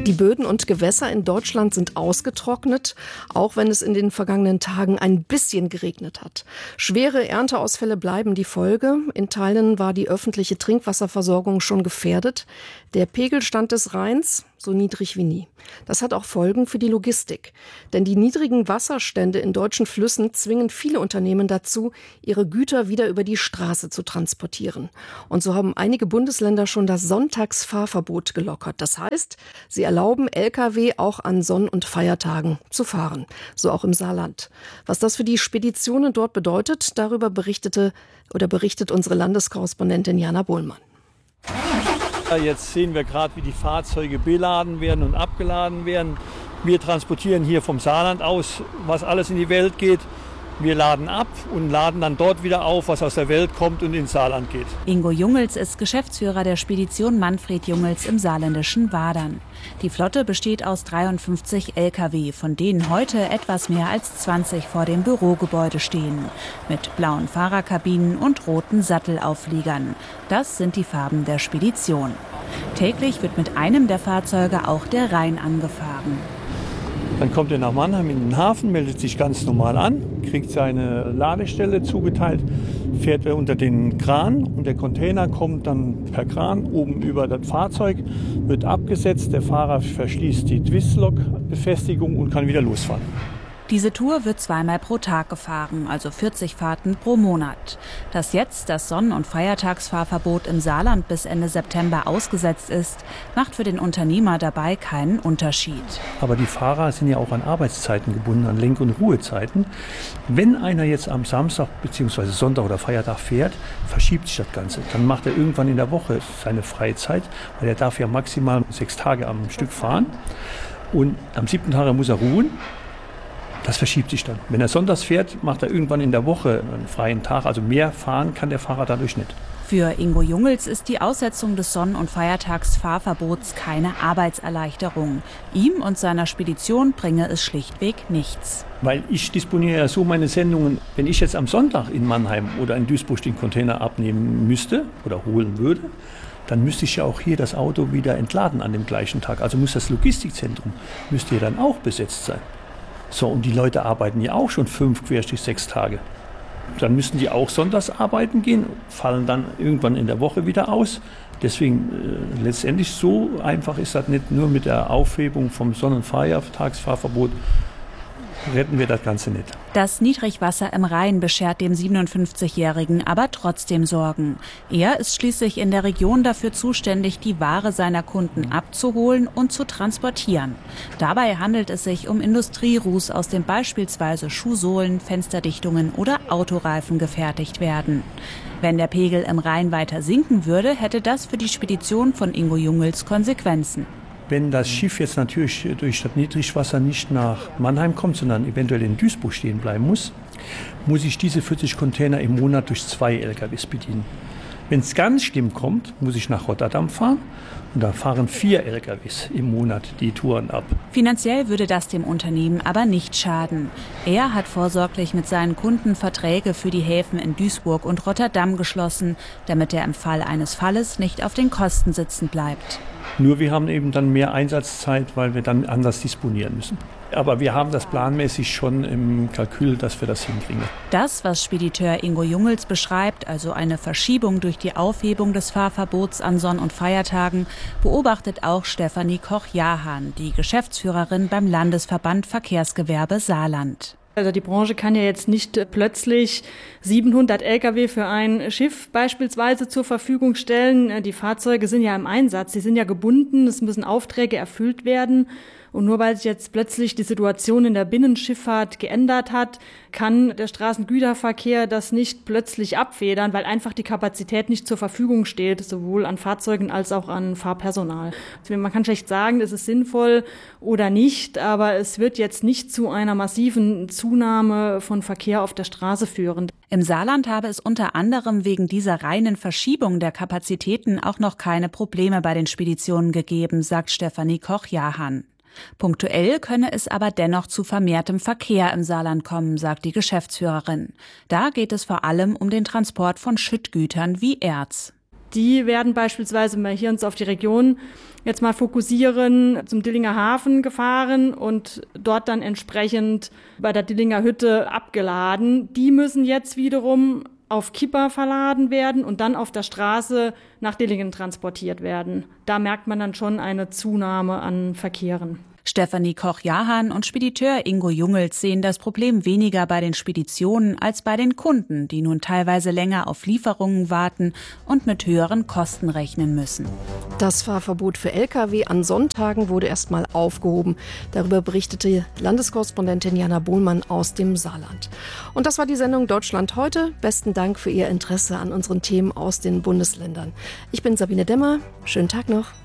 Die Böden und Gewässer in Deutschland sind ausgetrocknet, auch wenn es in den vergangenen Tagen ein bisschen geregnet hat. Schwere Ernteausfälle bleiben die Folge. In Teilen war die öffentliche Trinkwasserversorgung schon gefährdet. Der Pegelstand des Rheins so niedrig wie nie. Das hat auch Folgen für die Logistik. Denn die niedrigen Wasserstände in deutschen Flüssen zwingen viele Unternehmen dazu, ihre Güter wieder über die Straße zu transportieren. Und so haben einige Bundesländer schon das Sonntagsfahrverbot gelockert. Das heißt, sie erlauben Lkw auch an Sonn- und Feiertagen zu fahren. So auch im Saarland. Was das für die Speditionen dort bedeutet, darüber berichtet unsere Landeskorrespondentin Jana Bohlmann. Jetzt sehen wir gerade, wie die Fahrzeuge beladen werden und abgeladen werden. Wir transportieren hier vom Saarland aus, was alles in die Welt geht. Wir laden ab und laden dann dort wieder auf, was aus der Welt kommt und ins Saarland geht. Ingo Jungels ist Geschäftsführer der Spedition Manfred Jungels im saarländischen Wadern. Die Flotte besteht aus 53 Lkw, von denen heute etwas mehr als 20 vor dem Bürogebäude stehen. Mit blauen Fahrerkabinen und roten Sattelaufliegern. Das sind die Farben der Spedition. Täglich wird mit einem der Fahrzeuge auch der Rhein angefahren. Dann kommt er nach Mannheim in den Hafen, meldet sich ganz normal an, kriegt seine Ladestelle zugeteilt, fährt er unter den Kran und der Container kommt dann per Kran oben über das Fahrzeug, wird abgesetzt, der Fahrer verschließt die Twistlock-Befestigung und kann wieder losfahren. Diese Tour wird zweimal pro Tag gefahren, also 40 Fahrten pro Monat. Dass jetzt das Sonn- und Feiertagsfahrverbot im Saarland bis Ende September ausgesetzt ist, macht für den Unternehmer dabei keinen Unterschied. Aber die Fahrer sind ja auch an Arbeitszeiten gebunden, an Lenk- und Ruhezeiten. Wenn einer jetzt am Samstag bzw. Sonntag oder Feiertag fährt, verschiebt sich das Ganze. Dann macht er irgendwann in der Woche seine Freizeit, weil er darf ja maximal 6 Tage am Stück fahren. Und am 7. Tag muss er ruhen. Das verschiebt sich dann. Wenn er sonntags fährt, macht er irgendwann in der Woche einen freien Tag. Also mehr fahren kann der Fahrer dadurch nicht. Für Ingo Jungels ist die Aussetzung des Sonn- und Feiertagsfahrverbots keine Arbeitserleichterung. Ihm und seiner Spedition bringe es schlichtweg nichts. Weil ich disponiere ja so meine Sendungen, wenn ich jetzt am Sonntag in Mannheim oder in Duisburg den Container abnehmen müsste oder holen würde, dann müsste ich ja auch hier das Auto wieder entladen an dem gleichen Tag. Also muss das Logistikzentrum müsste ja dann auch besetzt sein. So, und die Leute arbeiten ja auch schon 5-6 Tage. Dann müssen die auch sonntags arbeiten gehen, fallen dann irgendwann in der Woche wieder aus. Deswegen letztendlich so einfach ist das nicht. Nur mit der Aufhebung vom Sonn- und Feiertagsfahrverbot retten wir das Ganze nicht. Das Niedrigwasser im Rhein beschert dem 57-Jährigen aber trotzdem Sorgen. Er ist schließlich in der Region dafür zuständig, die Ware seiner Kunden abzuholen und zu transportieren. Dabei handelt es sich um Industrieruß, aus dem beispielsweise Schuhsohlen, Fensterdichtungen oder Autoreifen gefertigt werden. Wenn der Pegel im Rhein weiter sinken würde, hätte das für die Spedition von Ingo Jungels Konsequenzen. Wenn das Schiff jetzt natürlich durch das Niedrigwasser nicht nach Mannheim kommt, sondern eventuell in Duisburg stehen bleiben muss ich diese 40 Container im Monat durch 2 LKWs bedienen. Wenn es ganz schlimm kommt, muss ich nach Rotterdam fahren und da fahren 4 LKWs im Monat die Touren ab. Finanziell würde das dem Unternehmen aber nicht schaden. Er hat vorsorglich mit seinen Kunden Verträge für die Häfen in Duisburg und Rotterdam geschlossen, damit er im Fall eines Falles nicht auf den Kosten sitzen bleibt. Nur wir haben eben dann mehr Einsatzzeit, weil wir dann anders disponieren müssen. Aber wir haben das planmäßig schon im Kalkül, dass wir das hinkriegen. Das, was Spediteur Ingo Jungels beschreibt, also eine Verschiebung durch die Aufhebung des Fahrverbots an Sonn- und Feiertagen, beobachtet auch Stefanie Koch-Jahan, die Geschäftsführerin beim Landesverband Verkehrsgewerbe Saarland. Also die Branche kann ja jetzt nicht plötzlich 700 Lkw für ein Schiff beispielsweise zur Verfügung stellen. Die Fahrzeuge sind ja im Einsatz, sie sind ja gebunden, es müssen Aufträge erfüllt werden. Und nur weil sich jetzt plötzlich die Situation in der Binnenschifffahrt geändert hat, kann der Straßengüterverkehr das nicht plötzlich abfedern, weil einfach die Kapazität nicht zur Verfügung steht, sowohl an Fahrzeugen als auch an Fahrpersonal. Also man kann schlecht sagen, ist es sinnvoll oder nicht, aber es wird jetzt nicht zu einer massiven Zunahme von Verkehr auf der Straße führen. Im Saarland habe es unter anderem wegen dieser reinen Verschiebung der Kapazitäten auch noch keine Probleme bei den Speditionen gegeben, sagt Stefanie Koch-Jahan. Punktuell könne es aber dennoch zu vermehrtem Verkehr im Saarland kommen, sagt die Geschäftsführerin. Da geht es vor allem um den Transport von Schüttgütern wie Erz. Die werden beispielsweise, wenn wir hier uns auf die Region jetzt mal fokussieren, zum Dillinger Hafen gefahren und dort dann entsprechend bei der Dillinger Hütte abgeladen. Die müssen jetzt wiederum auf Kipper verladen werden und dann auf der Straße nach Dillingen transportiert werden. Da merkt man dann schon eine Zunahme an Verkehren. Stefanie Koch-Jahan und Spediteur Ingo Jungels sehen das Problem weniger bei den Speditionen als bei den Kunden, die nun teilweise länger auf Lieferungen warten und mit höheren Kosten rechnen müssen. Das Fahrverbot für Lkw an Sonntagen wurde erstmal aufgehoben. Darüber berichtete Landeskorrespondentin Jana Bohlmann aus dem Saarland. Und das war die Sendung Deutschland heute. Besten Dank für Ihr Interesse an unseren Themen aus den Bundesländern. Ich bin Sabine Demmer. Schönen Tag noch.